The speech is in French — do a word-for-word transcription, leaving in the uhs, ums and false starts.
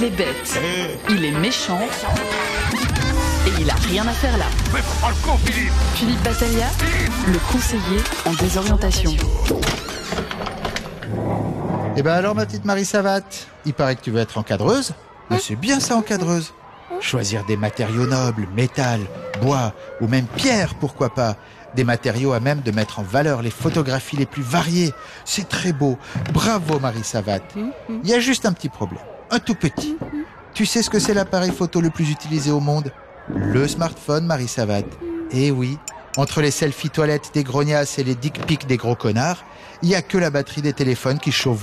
Il est bête, il est méchant et il a rien à faire là. Mais prends le con, Philippe. Philippe Battaglia, le conseiller en désorientation. Eh ben alors ma petite Marie Savate, il paraît que tu veux être encadreuse. Mais c'est bien ça, encadreuse. Choisir des matériaux nobles, métal, bois ou même pierre, pourquoi pas. Des matériaux à même de mettre en valeur les photographies les plus variées. C'est très beau. Bravo Marie Savate. Il y a juste un petit problème, un tout petit. Tu sais ce que c'est l'appareil photo le plus utilisé au monde? Le smartphone, Marie Savate. Eh oui, entre les selfies toilettes des grognasses et les dick pics des gros connards, il n'y a que la batterie des téléphones qui chauffe